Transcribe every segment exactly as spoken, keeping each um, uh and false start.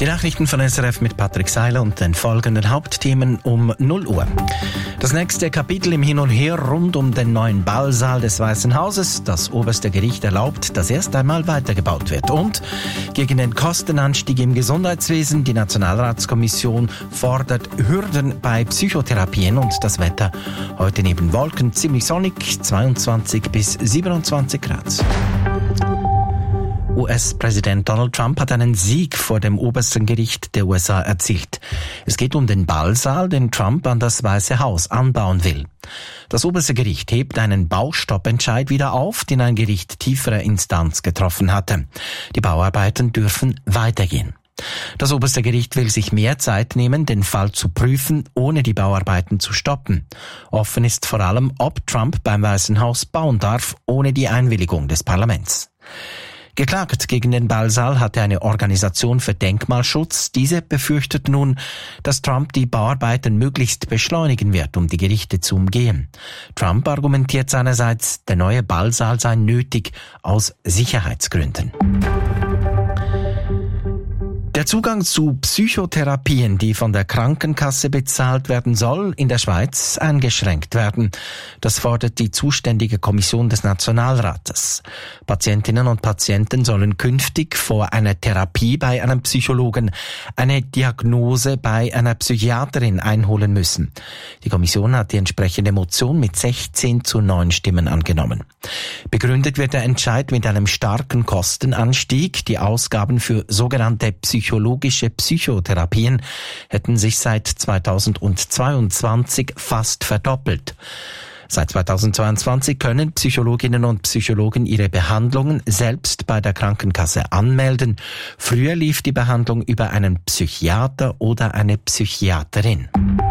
Die Nachrichten von S R F mit Patrick Seiler und den folgenden Hauptthemen um null Uhr. Das nächste Kapitel im Hin und Her rund um den neuen Ballsaal des Weißen Hauses. Das oberste Gericht erlaubt, dass erst einmal weitergebaut wird. Und gegen den Kostenanstieg im Gesundheitswesen. Die Nationalratskommission fordert Hürden bei Psychotherapien und das Wetter. Heute neben Wolken ziemlich sonnig, zweiundzwanzig bis siebenundzwanzig Grad. U S-Präsident Donald Trump hat einen Sieg vor dem obersten Gericht der U S A erzielt. Es geht um den Ballsaal, den Trump an das Weiße Haus anbauen will. Das oberste Gericht hebt einen Baustoppentscheid wieder auf, den ein Gericht tieferer Instanz getroffen hatte. Die Bauarbeiten dürfen weitergehen. Das oberste Gericht will sich mehr Zeit nehmen, den Fall zu prüfen, ohne die Bauarbeiten zu stoppen. Offen ist vor allem, ob Trump beim Weißen Haus bauen darf, ohne die Einwilligung des Parlaments. Geklagt gegen den Ballsaal hatte eine Organisation für Denkmalschutz. Diese befürchtet nun, dass Trump die Bauarbeiten möglichst beschleunigen wird, um die Gerichte zu umgehen. Trump argumentiert seinerseits, der neue Ballsaal sei nötig aus Sicherheitsgründen. Der Zugang zu Psychotherapien, die von der Krankenkasse bezahlt werden soll, in der Schweiz eingeschränkt werden. Das fordert die zuständige Kommission des Nationalrates. Patientinnen und Patienten sollen künftig vor einer Therapie bei einem Psychologen eine Diagnose bei einer Psychiaterin einholen müssen. Die Kommission hat die entsprechende Motion mit sechzehn zu neun Stimmen angenommen. Begründet wird der Entscheid mit einem starken Kostenanstieg. Die Ausgaben für sogenannte Psychologische Psychotherapien hätten sich seit zweitausendzweiundzwanzig fast verdoppelt. Seit zweitausendzweiundzwanzig können Psychologinnen und Psychologen ihre Behandlungen selbst bei der Krankenkasse anmelden. Früher lief die Behandlung über einen Psychiater oder eine Psychiaterin.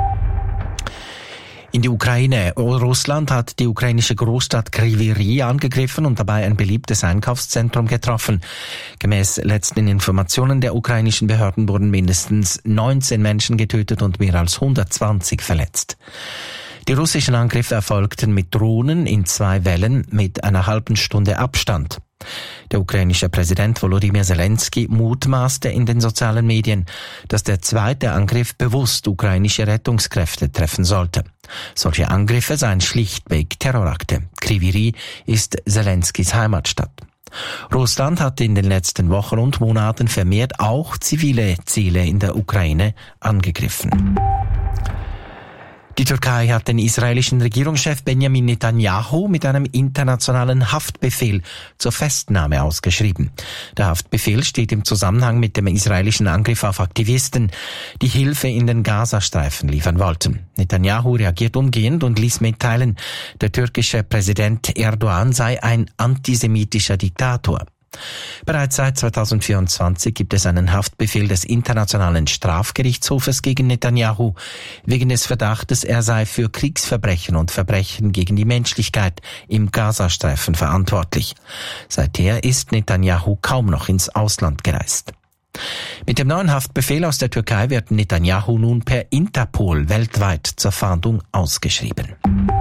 In die Ukraine. Russland hat die ukrainische Großstadt Kryvyi Rih angegriffen und dabei ein beliebtes Einkaufszentrum getroffen. Gemäß letzten Informationen der ukrainischen Behörden wurden mindestens neunzehn Menschen getötet und mehr als hundertzwanzig verletzt. Die russischen Angriffe erfolgten mit Drohnen in zwei Wellen mit einer halben Stunde Abstand. Der ukrainische Präsident Volodymyr Zelensky mutmaßte in den sozialen Medien, dass der zweite Angriff bewusst ukrainische Rettungskräfte treffen sollte. Solche Angriffe seien schlichtweg Terrorakte. Kryvyi Rih ist Zelenskys Heimatstadt. Russland hat in den letzten Wochen und Monaten vermehrt auch zivile Ziele in der Ukraine angegriffen. Die Türkei hat den israelischen Regierungschef Benjamin Netanyahu mit einem internationalen Haftbefehl zur Festnahme ausgeschrieben. Der Haftbefehl steht im Zusammenhang mit dem israelischen Angriff auf Aktivisten, die Hilfe in den Gazastreifen liefern wollten. Netanyahu reagiert umgehend und ließ mitteilen, der türkische Präsident Erdogan sei ein antisemitischer Diktator. Bereits seit zweitausendvierundzwanzig gibt es einen Haftbefehl des Internationalen Strafgerichtshofes gegen Netanyahu wegen des Verdachtes, er sei für Kriegsverbrechen und Verbrechen gegen die Menschlichkeit im Gazastreifen verantwortlich. Seither ist Netanyahu kaum noch ins Ausland gereist. Mit dem neuen Haftbefehl aus der Türkei wird Netanyahu nun per Interpol weltweit zur Fahndung ausgeschrieben.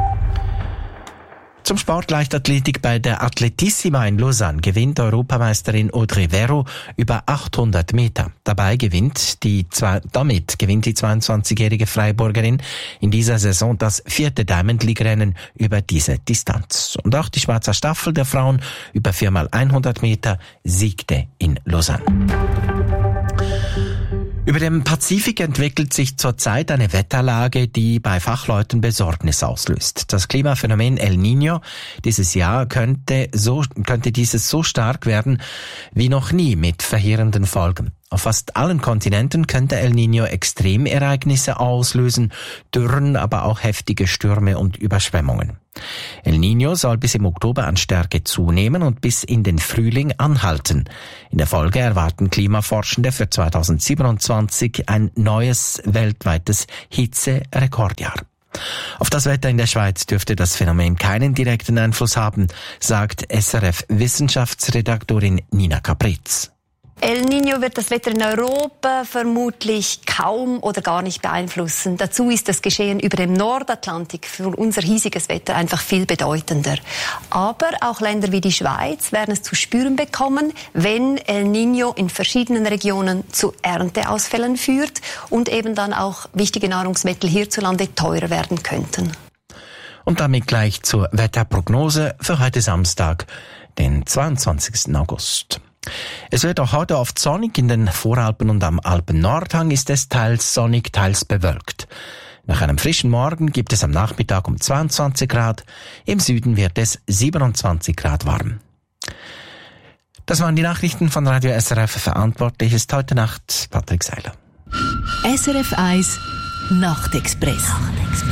Zum Sport Leichtathletik. Bei der Atletissima in Lausanne gewinnt Europameisterin Audrey Verreau über achthundert Meter. Dabei gewinnt die, damit gewinnt die zweiundzwanzigjährige Freiburgerin in dieser Saison das vierte Diamond League Rennen über diese Distanz. Und auch die Schweizer Staffel der Frauen über vier mal hundert Meter siegte in Lausanne. Über dem Pazifik entwickelt sich zurzeit eine Wetterlage, die bei Fachleuten Besorgnis auslöst. Das Klimaphänomen El Niño dieses Jahr könnte so, könnte dieses so stark werden wie noch nie mit verheerenden Folgen. Auf fast allen Kontinenten könnte El Niño Extremereignisse auslösen, Dürren, aber auch heftige Stürme und Überschwemmungen. El Niño soll bis im Oktober an Stärke zunehmen und bis in den Frühling anhalten. In der Folge erwarten Klimaforschende für zweitausendsiebenundzwanzig ein neues weltweites Hitzerekordjahr. Auf das Wetter in der Schweiz dürfte das Phänomen keinen direkten Einfluss haben, sagt S R F-Wissenschaftsredaktorin Nina Capritz. El Niño wird das Wetter in Europa vermutlich kaum oder gar nicht beeinflussen. Dazu ist das Geschehen über dem Nordatlantik für unser hiesiges Wetter einfach viel bedeutender. Aber auch Länder wie die Schweiz werden es zu spüren bekommen, wenn El Niño in verschiedenen Regionen zu Ernteausfällen führt und eben dann auch wichtige Nahrungsmittel hierzulande teurer werden könnten. Und damit gleich zur Wetterprognose für heute Samstag, den zweiundzwanzigsten August. Es wird auch heute oft sonnig. In den Voralpen und am Alpen-Nordhang ist es teils sonnig, teils bewölkt. Nach einem frischen Morgen gibt es am Nachmittag um zweiundzwanzig Grad. Im Süden wird es siebenundzwanzig Grad warm. Das waren die Nachrichten von Radio S R F. Verantwortlich ist heute Nacht Patrick Seiler. S R F eins Nachtexpress. Nachtexpress.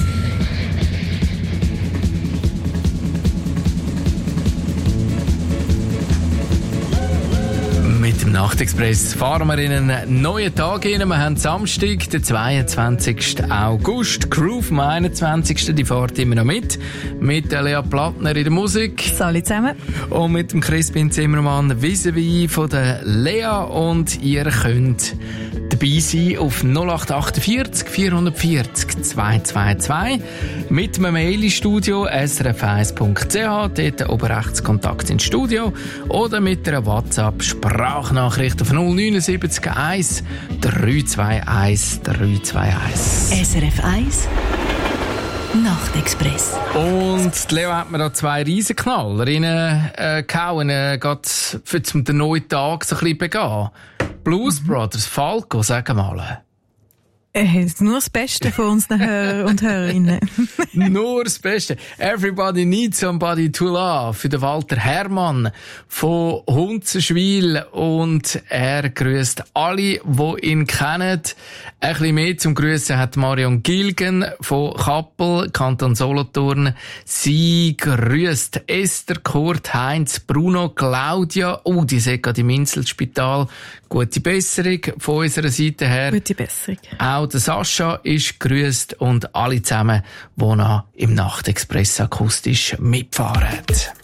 Mit dem Nachtexpress fahren wir in einen neuen Tag rein. Wir haben Samstag, den zweiundzwanzigsten August. Groove am einundzwanzigsten Die fährt immer noch mit. Mit der Lea Plattner in der Musik. Salut zusammen. Und mit dem Crispin Zimmermann vis-à-vis von der Lea. Und ihr könnt dabei sein auf null acht vier acht vier vier null zwei zwei zwei. Mit einem Mail ins Studio s r f eins punkt c h. Dort oben rechts Kontakt ins Studio. Oder mit einer WhatsApp-Sprachnachricht auf null neun sieben eins drei zwei eins drei zwei eins. S R F eins Nachtexpress. Und Leo hat mir da zwei Riesenknaller reingehauen, äh, gerade für den neuen Tag so ein bisschen begehen. Blues mhm. Brothers, Falco, sag mal. Äh, nur das Beste von unseren Hörern und Hörerinnen. Nur das Beste. Everybody needs somebody to love. Für den Walter Herrmann von Hunzenschwil. Und er grüßt alle, die ihn kennen. Ein bisschen mehr zum Grüßen hat Marion Gilgen von Kappel, Kanton Solothurn. Sie grüßt Esther, Kurt, Heinz, Bruno, Claudia. Oh, die sind gerade im Inselspital. Gute Besserung von unserer Seite her. Gute Besserung. Auch der Sascha ist grüßt und alle zusammen, die noch im Nachtexpress akustisch mitfahren.